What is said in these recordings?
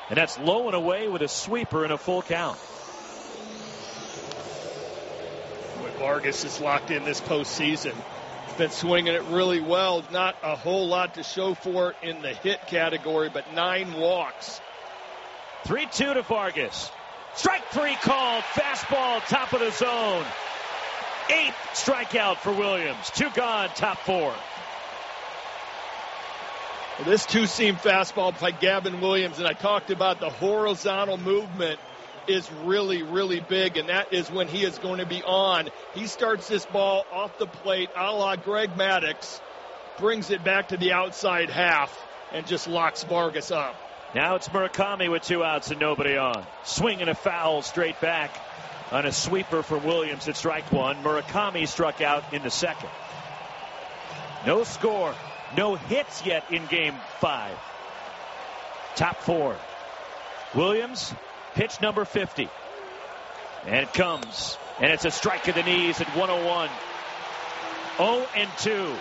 And that's low and away with a sweeper and a full count. Vargas is locked in this postseason. He's been swinging it really well. Not a whole lot to show for it in the hit category, but 9 walks. 3-2 to Vargas. Strike 3 called. Fastball, top of the zone. 8th strikeout for Williams. 2 gone, top 4. Well, this two-seam fastball by Gavin Williams, and I talked about the horizontal movement, is really, really big, and that is when he is going to be on. He starts this ball off the plate, a la Greg Maddux, brings it back to the outside half, and just locks Vargas up. Now it's Murakami with 2 outs and nobody on. Swing and a foul straight back on a sweeper from Williams at strike 1. Murakami struck out in the second. No score. No hits yet in game 5. Top 4. Williams, pitch number 50. And it comes. And it's a strike at the knees at 101. 0-2.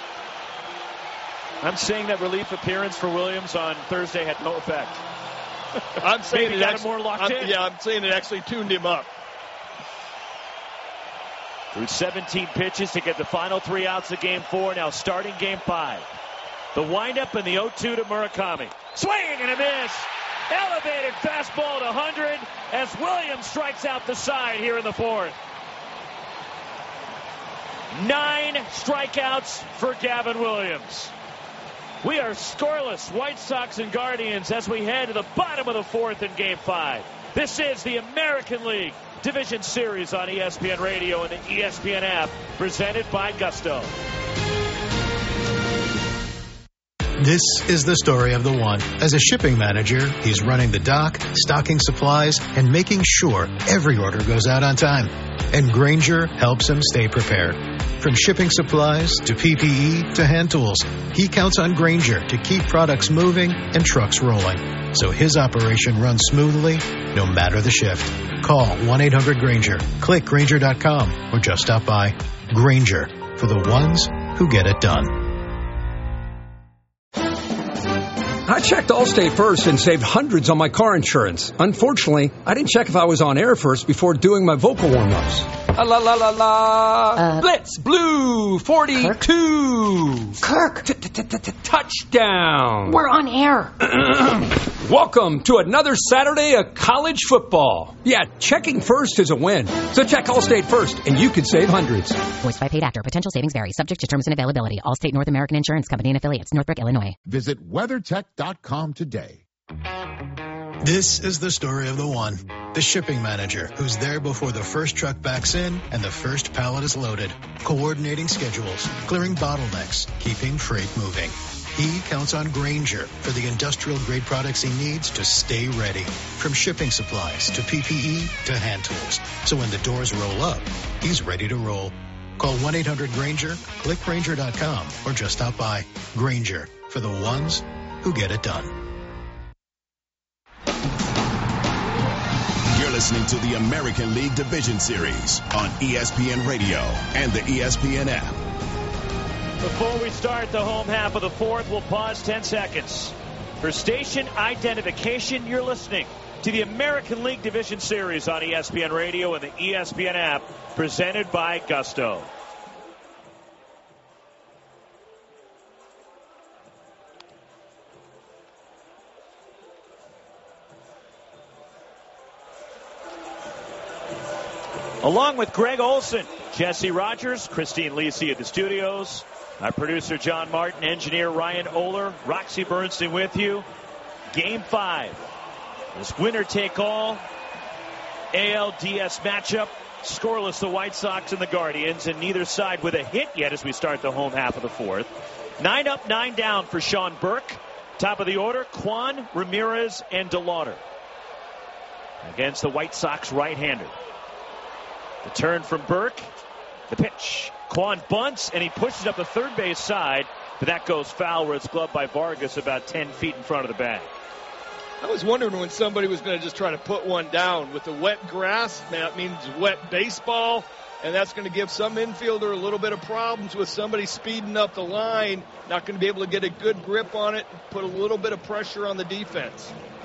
I'm saying that relief appearance for Williams on Thursday had no effect. I'm saying Maybe it got actually, him more locked in. Yeah, I'm saying it actually tuned him up. Through 17 pitches to get the final 3 outs of game 4. Now starting game 5. The windup and the 0-2 to Murakami. Swing and a miss. Elevated fastball to 100 as Williams strikes out the side here in the 4th. 9 strikeouts for Gavin Williams. We are scoreless, White Sox and Guardians, as we head to the bottom of the 4th in game 5. This is the American League Division Series on ESPN Radio and the ESPN app, presented by Gusto. This is the story of the one. As a shipping manager, he's running the dock, stocking supplies, and making sure every order goes out on time. And Grainger helps him stay prepared. From shipping supplies to PPE to hand tools, he counts on Grainger to keep products moving and trucks rolling, so his operation runs smoothly no matter the shift. Call 1-800-GRAINGER, click Grainger.com, or just stop by. Grainger, for the ones who get it done. I checked Allstate first and saved hundreds on my car insurance. Unfortunately, I didn't check if I was on air first before doing my vocal warm-ups. La la la la. Blitz Blue 42. Kirk. Touchdown. We're on air. Welcome to another Saturday of college football. Yeah, checking first is a win. So check Allstate first, and you can save hundreds. Voiced by paid actor. Potential savings vary. Subject to terms and availability. Allstate North American Insurance Company and affiliates. Northbrook, Illinois. Visit WeatherTech.com today. This is the story of the one. The shipping manager who's there before the first truck backs in and the first pallet is loaded. Coordinating schedules, clearing bottlenecks, keeping freight moving. He counts on Grainger for the industrial-grade products he needs to stay ready. From shipping supplies to PPE to hand tools. So when the doors roll up, he's ready to roll. Call 1-800-GRAINGER, click Grainger.com, or just stop by. Grainger, for the ones who get it done. You're listening to the American League Division Series on ESPN Radio and the ESPN app. Before we start the home half of the 4th, we'll pause 10 seconds. For station identification, you're listening to the American League Division Series on ESPN Radio and the ESPN app, presented by Gusto. Along with Greg Olson, Jesse Rogers, Christine Lisi at the studios, our producer John Martin, engineer Ryan Oler, Roxy Bernstein with you. Game 5. This winner-take-all ALDS matchup. Scoreless, the White Sox and the Guardians, and neither side with a hit yet as we start the home half of the 4th. 9 up, 9 down for Sean Burke. Top of the order, Kwan, Ramirez, and DeLauder. Against the White Sox right-hander. The turn from Burke. The pitch. Kwan bunts, and he pushes up the third base side, but that goes foul where it's gloved by Vargas about 10 feet in front of the bag. I was wondering when somebody was going to just try to put one down. With the wet grass, that means wet baseball, and that's going to give some infielder a little bit of problems with somebody speeding up the line, not going to be able to get a good grip on it, put a little bit of pressure on the defense.